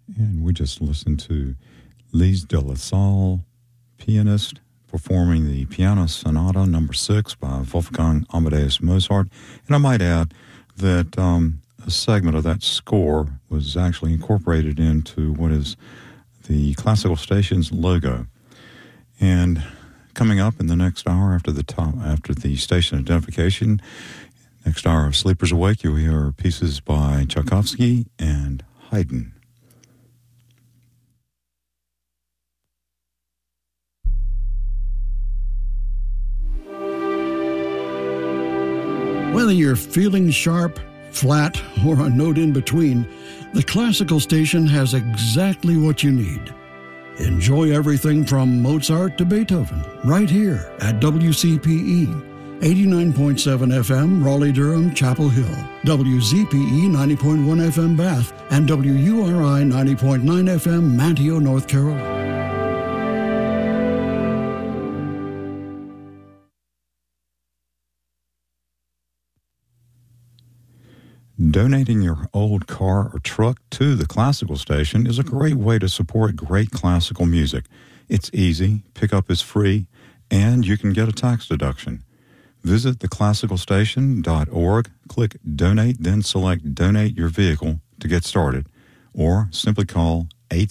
And we just listened to Lise de la Salle, pianist, performing the Piano Sonata No. 6 by Wolfgang Amadeus Mozart. And I might add that a segment of that score was actually incorporated into what is the Classical Station's logo. And coming up in the next hour after the station identification, next hour of Sleepers Awake, you'll hear pieces by Tchaikovsky and Haydn. Whether you're feeling sharp, flat, or a note in between, the Classical Station has exactly what you need. Enjoy everything from Mozart to Beethoven right here at WCPE 89.7 FM Raleigh-Durham Chapel Hill, WZPE 90.1 FM Bath, and WURI 90.9 FM Manteo, North Carolina. Donating your old car or truck to the Classical Station is a great way to support great classical music. It's easy, pickup is free, and you can get a tax deduction. Visit theclassicalstation.org, click Donate, then select Donate Your Vehicle to get started, or simply call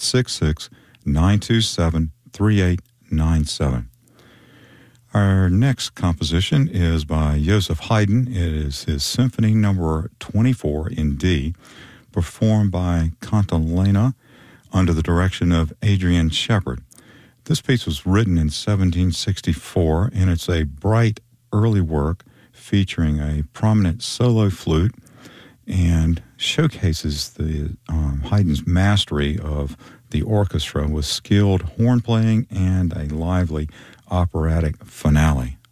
866-927-3897. Our next composition is by Joseph Haydn. It is his Symphony No. 24 in D, performed by Cantilena under the direction of Adrian Shepard. This piece was written in 1764, and it's a bright early work featuring a prominent solo flute and showcases the Haydn's mastery of the orchestra with skilled horn playing and a lively operatic finale.